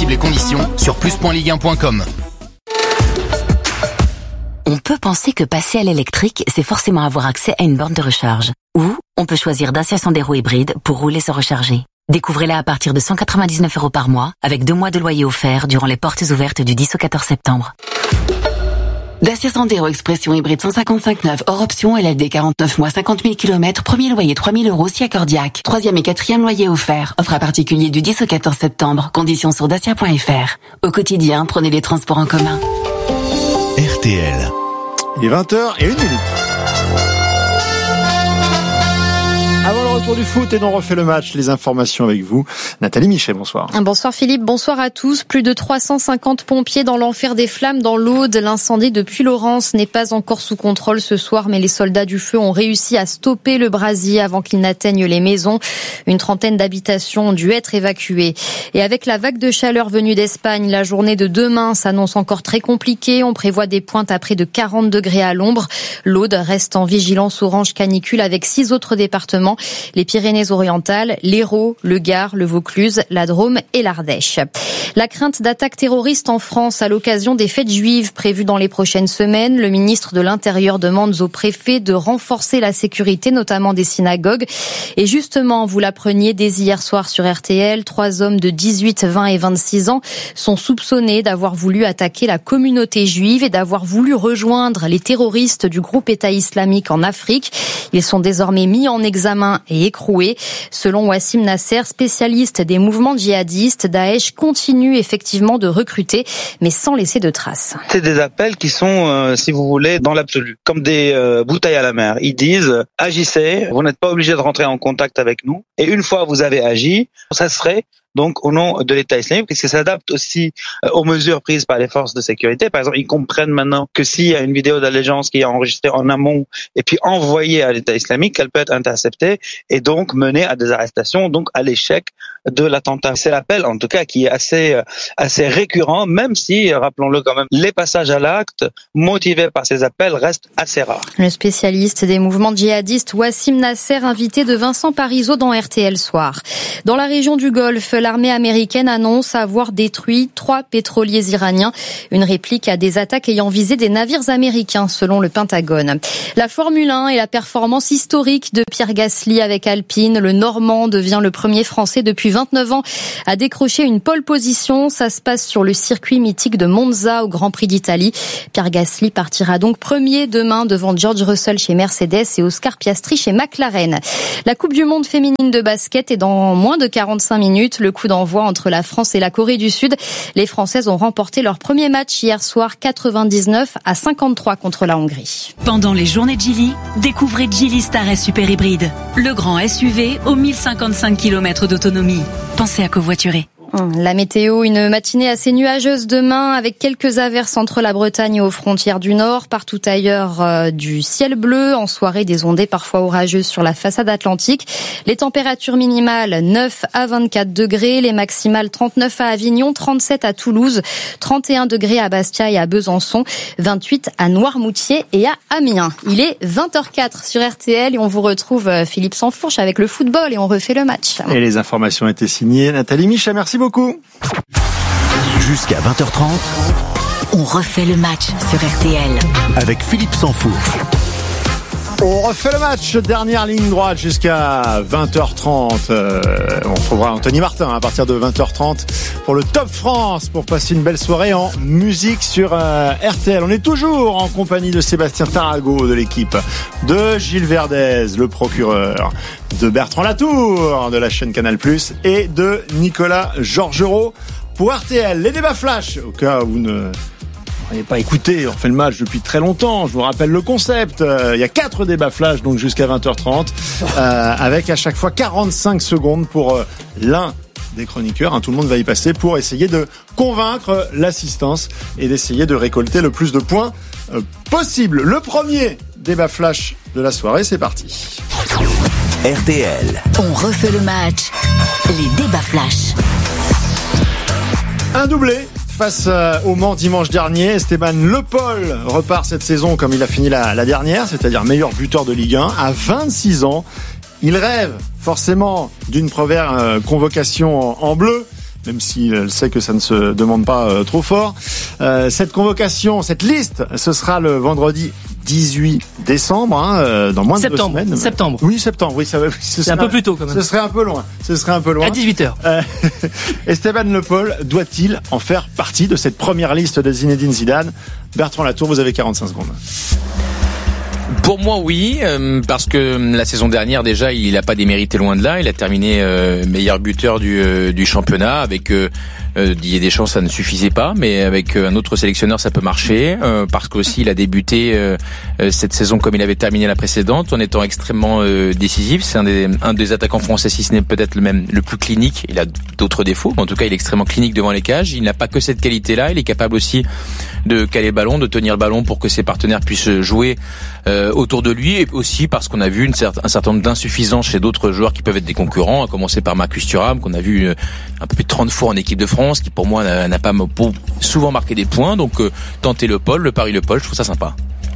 Disponibles et conditions sur plus.ligue1.com. On peut penser que passer à l'électrique, c'est forcément avoir accès à une borne de recharge. Ou on peut choisir Dacia Sandero hybride pour rouler sans recharger. Découvrez-la à partir de 199 € par mois, avec 2 mois de loyer offert durant les portes ouvertes du 10 au 14 septembre. Dacia Sandero Expression hybride 155/9 hors option, LLD 49 mois 50 000 km, premier loyer 3 000 € si accordiaque. 3e et 4e loyer offert. Offre à particulier du 10 au 14 septembre. Conditions sur dacia.fr. Au quotidien, prenez les transports en commun. RTL. Il est 20h01. Avant le retour du foot et on refait le match, les informations avec vous. Nathalie Michet, bonsoir. Bonsoir Philippe, bonsoir à tous. Plus de 350 pompiers dans l'enfer des flammes dans l'Aude. L'incendie de Puylaurens n'est pas encore sous contrôle ce soir, mais les soldats du feu ont réussi à stopper le brasier avant qu'il n'atteigne les maisons. Une trentaine d'habitations ont dû être évacuées. Et avec la vague de chaleur venue d'Espagne, la journée de demain s'annonce encore très compliquée. On prévoit des pointes à près de 40 degrés à l'ombre. L'Aude reste en vigilance orange canicule avec 6 autres départements. Les Pyrénées-Orientales, l'Hérault, le Gard, le Vaucluse, la Drôme et l'Ardèche. La crainte d'attaques terroristes en France à l'occasion des fêtes juives prévues dans les prochaines semaines. Le ministre de l'Intérieur demande aux préfets de renforcer la sécurité, notamment des synagogues. Et justement, vous l'appreniez dès hier soir sur RTL, 3 hommes de 18, 20 et 26 ans sont soupçonnés d'avoir voulu attaquer la communauté juive et d'avoir voulu rejoindre les terroristes du groupe État islamique en Afrique. Ils sont désormais mis en examen et écroués. Selon Wassim Nasser, spécialiste des mouvements djihadistes, Daesh continue effectivement de recruter, mais sans laisser de traces. C'est des appels qui sont, si vous voulez, dans l'absolu, comme des bouteilles à la mer. Ils disent, agissez, vous n'êtes pas obligé de rentrer en contact avec nous, et une fois vous avez agi, ça serait donc au nom de l'État islamique, puisque ça s'adapte aussi aux mesures prises par les forces de sécurité. Par exemple, ils comprennent maintenant que s'il y a une vidéo d'allégeance qui est enregistrée en amont et puis envoyée à l'État islamique, elle peut être interceptée et donc mener à des arrestations, donc à l'échec de l'attentat. C'est l'appel, en tout cas, qui est assez récurrent, même si, rappelons-le quand même, les passages à l'acte motivés par ces appels restent assez rares. Le spécialiste des mouvements djihadistes Wassim Nasser, invité de Vincent Parisot dans RTL Soir. Dans la région du Golfe, l'armée américaine annonce avoir détruit 3 pétroliers iraniens. Une réplique à des attaques ayant visé des navires américains, selon le Pentagone. La Formule 1 et la performance historique de Pierre Gasly avec Alpine. Le Normand devient le premier Français depuis 29 ans à décrocher une pole position. Ça se passe sur le circuit mythique de Monza au Grand Prix d'Italie. Pierre Gasly partira donc premier demain devant George Russell chez Mercedes et Oscar Piastri chez McLaren. La Coupe du Monde féminine de basket est dans moins de 45 minutes. Le coup d'envoi entre la France et la Corée du Sud. Les Françaises ont remporté leur premier match hier soir 99-53 contre la Hongrie. Pendant les journées de Geely, découvrez Geely Star S Super Hybride. Le grand SUV aux 1055 km d'autonomie. Pensez à covoiturer. La météo, une matinée assez nuageuse demain avec quelques averses entre la Bretagne et aux frontières du Nord. Partout ailleurs, du ciel bleu. En soirée, des ondées parfois orageuses sur la façade atlantique. Les températures minimales 9 à 24 degrés. Les maximales 39 à Avignon, 37 à Toulouse, 31 degrés à Bastia et à Besançon, 28 à Noirmoutier et à Amiens. Il est 20h04 sur RTL et on vous retrouve Philippe Sansfourche avec le football et on refait le match. Et les informations étaient signées Nathalie Michet, merci beaucoup. Jusqu'à 20h30, On refait le match sur RTL. avec Philippe Sansfourche. On refait le match, dernière ligne droite jusqu'à 20h30. On retrouvera Anthony Martin à partir de 20h30 pour le Top France, pour passer une belle soirée en musique sur RTL. On est toujours en compagnie de Sébastien Tarago de l'équipe, de Gilles Verdez, le procureur, de Bertrand Latour de la chaîne Canal+, et de Nicolas Georgerot pour RTL. Les débats flash, au cas où vous n'avez pas écouté, on fait le match depuis très longtemps. Je vous rappelle le concept. Il y a 4 débats flash, donc jusqu'à 20h30, avec à chaque fois 45 secondes pour l'un des chroniqueurs. Tout le monde va y passer pour essayer de convaincre l'assistance et d'essayer de récolter le plus de points possible. Le premier débat flash de la soirée, c'est parti. RTL. On refait le match. Les débats flash. Un doublé face au Mans dimanche dernier. Esteban Le Paul repart cette saison comme il a fini la dernière, c'est-à-dire meilleur buteur de Ligue 1 à 26 ans. Il rêve forcément d'une première convocation en bleu, même si elle sait que ça ne se demande pas trop fort. Cette convocation, cette liste, ce sera le vendredi 18 décembre, dans moins de 2 semaines. Septembre. Oui, septembre. Oui, ça va. C'est un peu plus tôt quand même. Ce serait un peu loin. À 18h. Esteban Le Paul doit-il en faire partie de cette première liste de Zinedine Zidane? Bertrand Latour, vous avez 45 secondes. Pour moi, oui, parce que la saison dernière, déjà, il n'a pas démérité loin de là. Il a terminé meilleur buteur du championnat. Avec Didier Deschamps, ça ne suffisait pas, mais avec un autre sélectionneur, ça peut marcher. Parce qu'aussi, il a débuté cette saison comme il avait terminé la précédente, en étant extrêmement décisif. C'est un des attaquants français, si ce n'est peut-être le plus clinique. Il a d'autres défauts, mais en tout cas, il est extrêmement clinique devant les cages. Il n'a pas que cette qualité-là. Il est capable aussi de caler le ballon, de tenir le ballon pour que ses partenaires puissent jouer autour de lui, et aussi parce qu'on a vu un certain nombre d'insuffisances chez d'autres joueurs qui peuvent être des concurrents, à commencer par Marcus Thuram, qu'on a vu un peu plus de 30 fois en équipe de France, qui pour moi n'a pas souvent marqué des points. Donc tenter le pari Le Paul, je trouve ça sympa.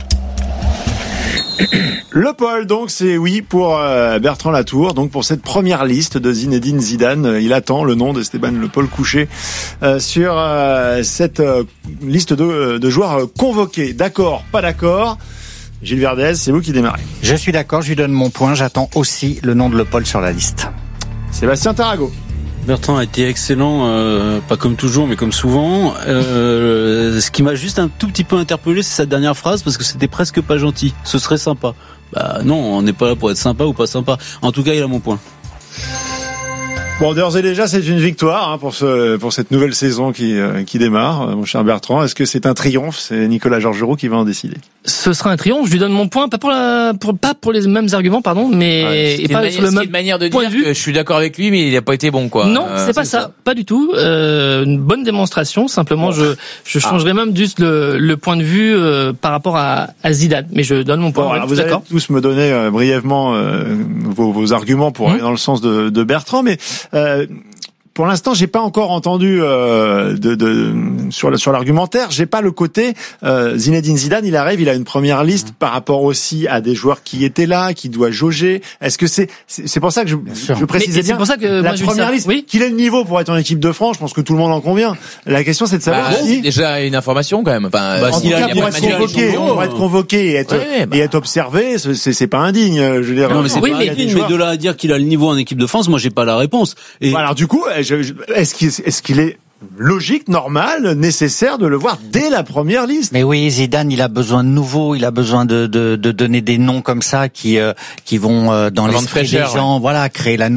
Le Paul, donc, c'est oui pour Bertrand Latour. Donc, pour cette première liste de Zinedine Zidane, il attend le nom d'Esteban Le Paul couché sur cette liste de joueurs convoqués. D'accord, pas d'accord? Gilles Verdez, c'est vous qui démarrez. Je suis d'accord, je lui donne mon point. J'attends aussi le nom de Le Paul sur la liste. Sébastien Tarago. Bertrand a été excellent, pas comme toujours, mais comme souvent. Ce qui m'a juste un tout petit peu interpellé, c'est sa dernière phrase, parce que c'était presque pas gentil. Ce serait sympa. Bah non, on n'est pas là pour être sympa ou pas sympa. En tout cas, il a mon point. Bon, d'ores et déjà, c'est une victoire pour cette nouvelle saison qui démarre, mon cher Bertrand. Est-ce que c'est un triomphe? C'est Nicolas Georgerot qui va en décider. Ce sera un triomphe. Je lui donne mon point, pas pour les mêmes arguments, pardon, mais et pas sur le même manière de point dire de vue. que je suis d'accord avec lui, mais il n'a pas été bon, quoi. Non, c'est pas ça, pas du tout. Une bonne démonstration. Simplement, je changerai même juste le point de vue par rapport à Zidane. Mais je donne mon point. Bon, alors vous allez tous me donner brièvement vos arguments pour aller dans le sens de Bertrand, mais pour l'instant, j'ai pas encore entendu sur l'argumentaire. J'ai pas le côté Zinedine Zidane. Il arrive, il a une première liste par rapport aussi à des joueurs qui étaient là, qui doit jauger. Est-ce que c'est pour ça que je précisais bien. C'est pour ça que la première liste. Oui. Qu'il ait le niveau pour être en équipe de France, je pense que tout le monde en convient. La question, c'est de savoir si déjà une information quand même. En tout cas, pour être convoqué et être observé, c'est pas indigne. Je veux dire. Non, mais c'est pas indigne. Mais de là à dire qu'il a le niveau en équipe de France, moi, j'ai pas la réponse. Et alors du coup. Est-ce qu'il est logique, normal, nécessaire de le voir dès la première liste? Mais oui, Zidane, il a besoin de nouveau, il a besoin de donner des noms comme ça qui vont dans l'esprit des gens, voilà, créer la